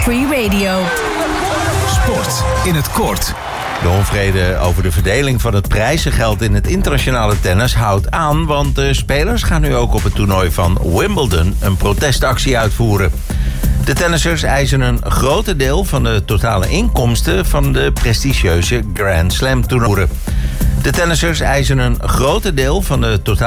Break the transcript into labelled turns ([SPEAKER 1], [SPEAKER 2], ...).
[SPEAKER 1] Free Radio.
[SPEAKER 2] Sport in het kort.
[SPEAKER 3] De onvrede over de verdeling van het prijzengeld in het internationale tennis houdt aan, want de spelers gaan nu ook op het toernooi van Wimbledon een protestactie uitvoeren. De tennissers eisen een groter deel van de totale inkomsten van de prestigieuze Grand Slam toernooien. De tennissers eisen een groter deel van de totale